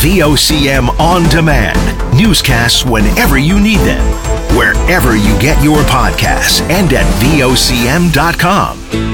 VOCM On Demand. Newscasts whenever you need them, wherever you get your podcasts, and at VOCM.com.